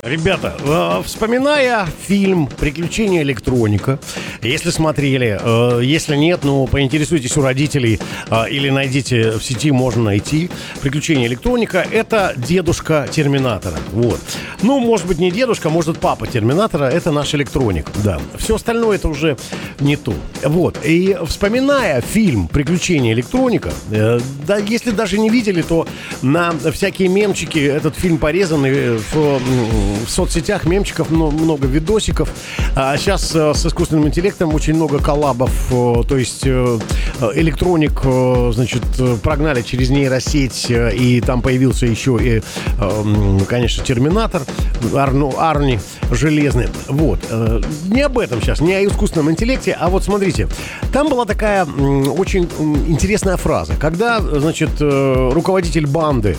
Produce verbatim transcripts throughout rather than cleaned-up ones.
Ребята, э, вспоминая фильм «Приключения электроника», если смотрели, э, если нет, ну, поинтересуйтесь у родителей э, или найдите в сети, можно найти. «Приключения электроника» — это дедушка Терминатора. Вот. Ну, может быть, не дедушка, может, папа Терминатора — это наш электроник. Да. Все остальное — это уже не то. Вот. И вспоминая фильм «Приключения электроника», э, да, если даже не видели, то на всякие мемчики этот фильм порезанный в... В соцсетях мемчиков много видосиков. А сейчас с искусственным интеллектом очень много коллабов. То есть электроник, значит, прогнали через нейросеть, и там появился еще и, конечно, Терминатор, Арну, Арни Железный. Вот. Не об этом сейчас, не о искусственном интеллекте, а вот смотрите. Там была такая очень интересная фраза. Когда, значит, руководитель банды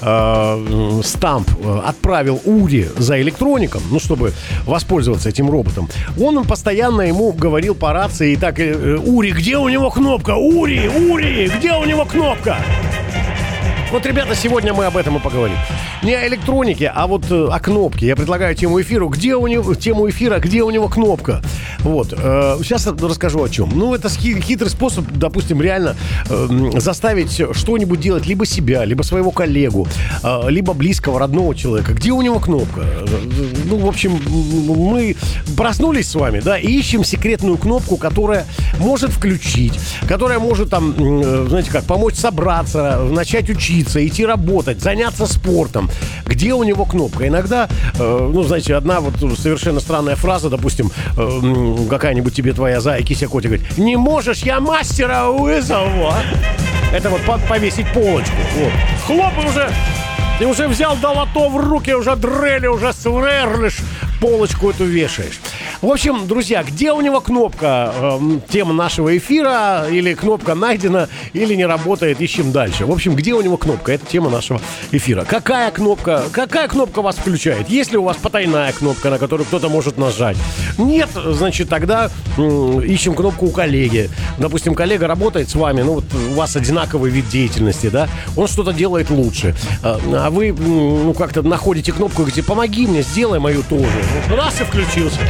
Стамп отправил Ури за электроником, ну, чтобы воспользоваться этим роботом, он постоянно ему говорил по рации и так: Ури, где у него кнопка? Ури, Ури, где у него кнопка? Вот, ребята, сегодня мы об этом и поговорим. Не о электронике, а вот э, о кнопке. Я предлагаю тему эфиру. Где у него, тему эфира, где у него кнопка? Вот. Э, сейчас расскажу о чем. Ну, это хитрый способ, допустим, реально э, заставить что-нибудь делать либо себя, либо своего коллегу, э, либо близкого, родного человека. Где у него кнопка? Ну, в общем, мы проснулись с вами, да, и ищем секретную кнопку, которая может включить, которая может, там, э, знаете как, помочь собраться, начать учиться, идти работать, заняться спортом. Где у него кнопка? Иногда, э, ну, знаете, одна вот совершенно странная фраза, допустим, э, какая-нибудь тебе твоя зая, кися, котик говорит: не можешь, я мастера вызову. Это вот повесить полочку. Вот. Хлоп, и уже, ты уже взял долото в руки, уже дрели, уже сверлишь, полочку эту вешаешь. В общем, друзья, где у него кнопка? Э, тема нашего эфира, или кнопка найдена, или не работает, ищем дальше. В общем, где у него кнопка? Это тема нашего эфира. Какая кнопка? Какая кнопка вас включает? Есть ли у вас потайная кнопка, на которую кто-то может нажать? Нет, значит, тогда э, ищем кнопку у коллеги. Допустим, коллега работает с вами, ну вот у вас одинаковый вид деятельности, да? Он что-то делает лучше. А вы, ну, как-то находите кнопку и говорите: помоги мне, сделай мою тоже. Раз и включился.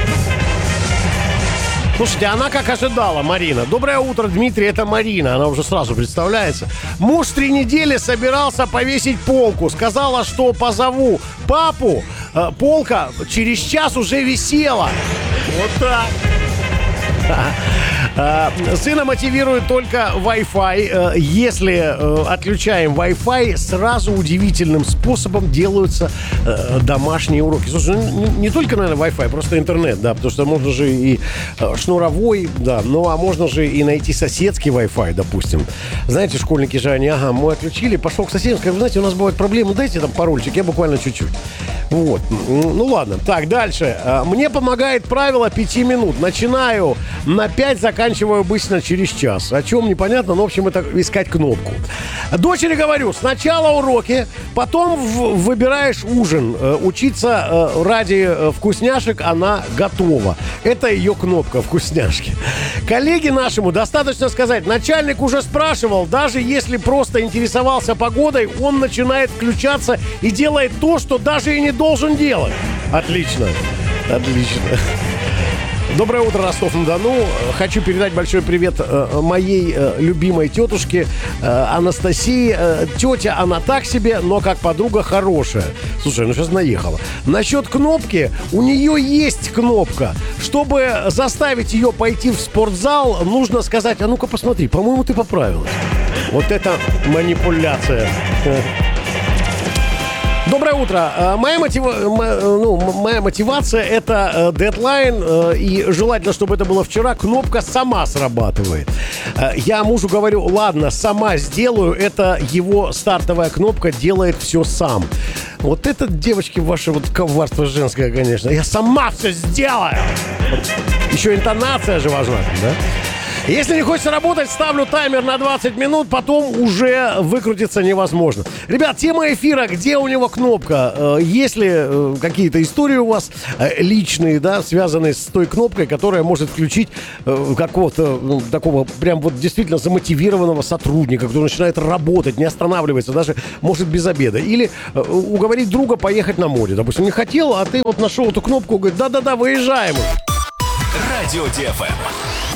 Слушайте, она как ожидала, Марина. Доброе утро, Дмитрий, это Марина. Она уже сразу представляется. Муж три недели собирался повесить полку. Сказала, что позову папу. Полка через час уже висела. Вот так. Сына мотивирует только Wi-Fi. Если отключаем Wi-Fi, сразу удивительным способом делаются домашние уроки. Слушай, ну, не только, наверное, Wi-Fi, просто интернет, да, потому что можно же и шнуровой, да, ну, а можно же и найти соседский Wi-Fi, допустим. Знаете, школьники же, они, ага, мы отключили, пошел к соседям, сказал: знаете, у нас бывают проблемы, дайте там парольчик, я буквально чуть-чуть. Вот, ну ладно. Так, дальше. Мне помогает правило пяти минут. Начинаю на пять, заканчиваю обычно через час. О чем непонятно, но, в общем, это искать кнопку. Дочери говорю: сначала уроки, потом в- выбираешь ужин. Учиться ради вкусняшек она готова. Это ее кнопка, вкусняшки. Коллеге нашему достаточно сказать: начальник уже спрашивал, даже если просто интересовался погодой, он начинает включаться и делает то, что даже и не должен делать. Отлично. Отлично. Доброе утро, Ростов-на-Дону. Хочу передать большой привет э, моей э, любимой тетушке э, Анастасии. Э, тетя, она так себе, но как подруга хорошая. Слушай, ну сейчас наехала. Насчет кнопки, у нее есть кнопка. Чтобы заставить ее пойти в спортзал, нужно сказать: а ну-ка посмотри, по-моему, ты поправилась. Вот это манипуляция. Доброе утро. Моя, мотива... ну, моя мотивация — это дедлайн, и желательно, чтобы это было вчера. Кнопка сама срабатывает. Я мужу говорю: ладно, сама сделаю. Это его стартовая кнопка, делает все сам. Вот это, девочки, ваше вот коварство женское, конечно. Я сама все сделаю. Еще интонация же важна, да? Если не хочется работать, ставлю таймер на двадцать минут, потом уже выкрутиться невозможно. Ребят, тема эфира, где у него кнопка? Есть ли какие-то истории у вас личные, да, связанные с той кнопкой, которая может включить какого-то, ну, такого прям вот действительно замотивированного сотрудника, который начинает работать, не останавливается, даже может без обеда. Или уговорить друга поехать на море. Допустим, не хотел, а ты вот нашел эту кнопку, говорит, да-да-да, выезжаем. Радио ди эф эм.